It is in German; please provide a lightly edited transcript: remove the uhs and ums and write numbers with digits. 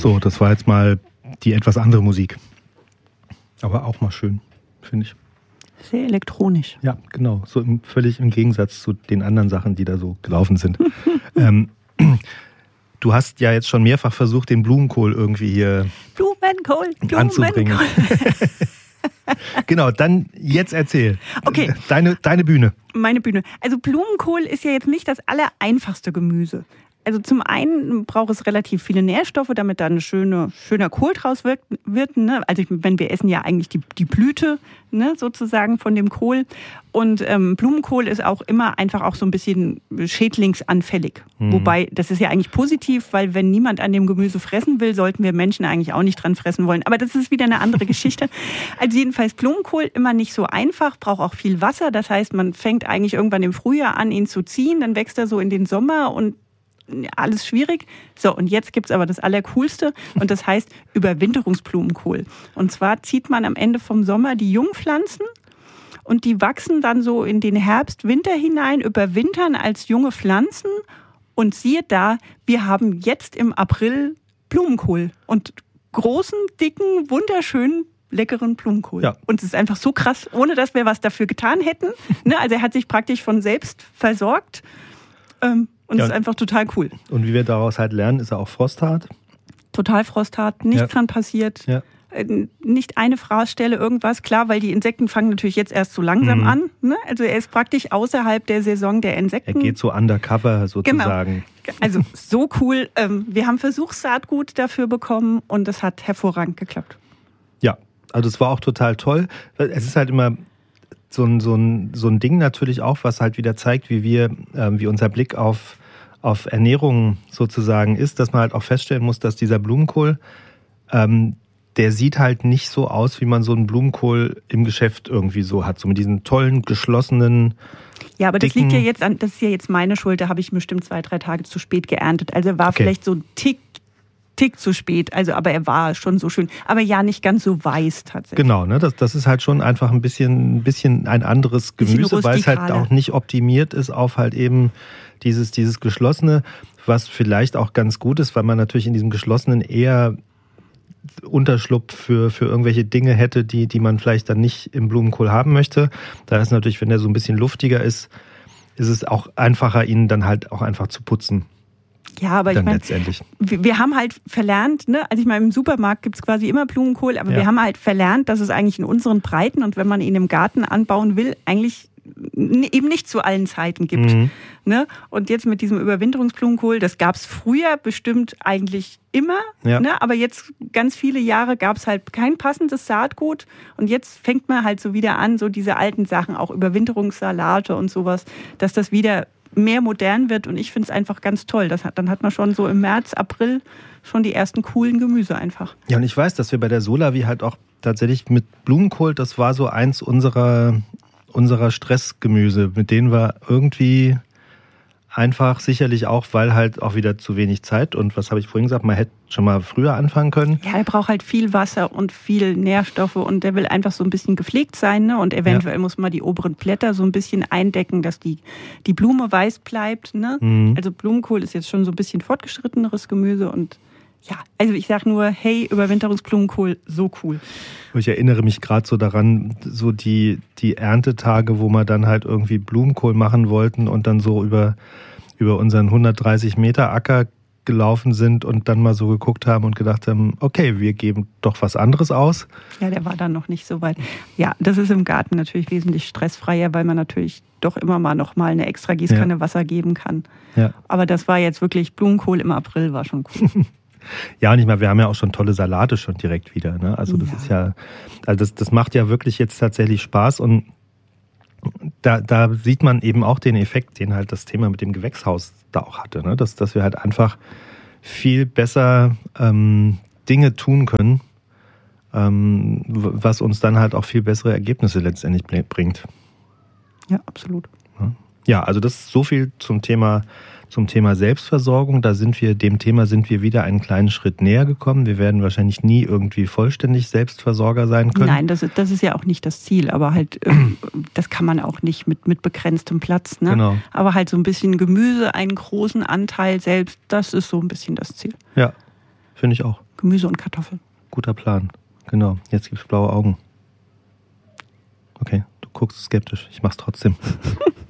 So, das war jetzt mal die etwas andere Musik. Aber auch mal schön, finde ich. Sehr elektronisch. Ja, genau. So völlig im Gegensatz zu den anderen Sachen, die da so gelaufen sind. Du hast ja jetzt schon mehrfach versucht, den Blumenkohl irgendwie hier anzubringen. Genau, dann jetzt erzähl. Okay. Deine Bühne. Meine Bühne. Also Blumenkohl ist ja jetzt nicht das allereinfachste Gemüse. Also zum einen braucht es relativ viele Nährstoffe, damit da ein schöner Kohl draus wird. Ne? Also wenn wir essen ja eigentlich die Blüte, ne, sozusagen von dem Kohl. Und Blumenkohl ist auch immer einfach auch so ein bisschen schädlingsanfällig. Wobei, das ist ja eigentlich positiv, weil wenn niemand an dem Gemüse fressen will, sollten wir Menschen eigentlich auch nicht dran fressen wollen. Aber das ist wieder eine andere Geschichte. Also jedenfalls Blumenkohl immer nicht so einfach, braucht auch viel Wasser. Das heißt, man fängt eigentlich irgendwann im Frühjahr an, ihn zu ziehen. Dann wächst er so in den Sommer und alles schwierig. So, und jetzt gibt's aber das Allercoolste und das heißt Überwinterungsblumenkohl. Und zwar zieht man am Ende vom Sommer die Jungpflanzen und die wachsen dann so in den Herbst, Winter hinein, überwintern als junge Pflanzen und siehe da, wir haben jetzt im April Blumenkohl und großen, dicken, wunderschönen leckeren Blumenkohl. Ja. Und es ist einfach so krass, ohne dass wir was dafür getan hätten. Ne? Also er hat sich praktisch von selbst versorgt. Und es ist einfach total cool. Und wie wir daraus halt lernen, ist er auch frosthart? Total frosthart, nichts dran passiert. Ja. Nicht eine Fraßstelle, irgendwas. Klar, weil die Insekten fangen natürlich jetzt erst so langsam an. Ne? Also er ist praktisch außerhalb der Saison der Insekten. Er geht so undercover sozusagen. Genau. Also so cool. Wir haben Versuchssaatgut dafür bekommen und das hat hervorragend geklappt. Ja, also es war auch total toll. Es ist halt immer so ein Ding natürlich auch, was halt wieder zeigt, wie unser Blick auf Ernährung sozusagen ist, dass man halt auch feststellen muss, dass dieser Blumenkohl, der sieht halt nicht so aus, wie man so einen Blumenkohl im Geschäft irgendwie so hat, so mit diesen tollen, geschlossenen. Ja, aber das liegt ja jetzt das ist ja jetzt meine Schuld, da habe ich bestimmt 2-3 Tage zu spät geerntet. Also er war vielleicht so ein Tick zu spät, also aber er war schon so schön, aber ja nicht ganz so weiß tatsächlich. Genau, ne, das ist halt schon einfach ein bisschen ein anderes Gemüse, weil es halt auch nicht optimiert ist auf halt eben dieses Geschlossene, was vielleicht auch ganz gut ist, weil man natürlich in diesem Geschlossenen eher Unterschlupf für irgendwelche Dinge hätte, die man vielleicht dann nicht im Blumenkohl haben möchte. Da ist natürlich, wenn der so ein bisschen luftiger ist es auch einfacher, ihn dann halt auch einfach zu putzen. Ja, aber ich meine, wir haben halt verlernt, ne? Also ich meine, im Supermarkt gibt's quasi immer Blumenkohl, aber wir haben halt verlernt, dass es eigentlich in unseren Breiten und wenn man ihn im Garten anbauen will, eigentlich eben nicht zu allen Zeiten gibt. Ne? Und jetzt mit diesem Überwinterungsblumenkohl, das gab's früher bestimmt eigentlich immer, ne? Aber jetzt ganz viele Jahre gab's halt kein passendes Saatgut und jetzt fängt man halt so wieder an, so diese alten Sachen, auch Überwinterungssalate und sowas, dass das wieder mehr modern wird und ich finde es einfach ganz toll. Dann hat man schon so im März, April schon die ersten coolen Gemüse einfach. Ja, und ich weiß, dass wir bei der Solavi halt auch tatsächlich mit Blumenkohl, das war so eins unserer Stressgemüse, mit denen wir irgendwie einfach sicherlich auch, weil halt auch wieder zu wenig Zeit und was habe ich vorhin gesagt, man hätte schon mal früher anfangen können. Ja, er braucht halt viel Wasser und viel Nährstoffe und der will einfach so ein bisschen gepflegt sein, ne? Und eventuell muss man die oberen Blätter so ein bisschen eindecken, dass die Blume weiß bleibt, ne? Also Blumenkohl ist jetzt schon so ein bisschen fortgeschritteneres Gemüse und ja, also ich sag nur, hey, Überwinterungsblumenkohl, so cool. Ich erinnere mich gerade so daran, so die Erntetage, wo wir dann halt irgendwie Blumenkohl machen wollten und dann so über unseren 130 Meter Acker gelaufen sind und dann mal so geguckt haben und gedacht haben, okay, wir geben doch was anderes aus. Ja, der war dann noch nicht so weit. Ja, das ist im Garten natürlich wesentlich stressfreier, weil man natürlich doch immer mal noch mal eine extra Gießkanne Wasser geben kann. Ja. Aber das war jetzt wirklich Blumenkohl im April, war schon cool. Ja, und ich meine, wir haben ja auch schon tolle Salate schon direkt wieder. Ne? Also das ist ja, also das macht ja wirklich jetzt tatsächlich Spaß und da sieht man eben auch den Effekt, den halt das Thema mit dem Gewächshaus da auch hatte. Ne? Dass wir halt einfach viel besser Dinge tun können, was uns dann halt auch viel bessere Ergebnisse letztendlich bringt. Ja, absolut. Ja, also das ist so viel zum Thema Selbstversorgung. Dem Thema sind wir wieder einen kleinen Schritt näher gekommen. Wir werden wahrscheinlich nie irgendwie vollständig Selbstversorger sein können. Nein, das ist ja auch nicht das Ziel, aber halt, das kann man auch nicht mit begrenztem Platz. Ne? Genau. Aber halt so ein bisschen Gemüse, einen großen Anteil selbst, das ist so ein bisschen das Ziel. Ja, finde ich auch. Gemüse und Kartoffeln. Guter Plan. Genau. Jetzt gibt's blaue Augen. Okay, du guckst skeptisch. Ich mach's trotzdem.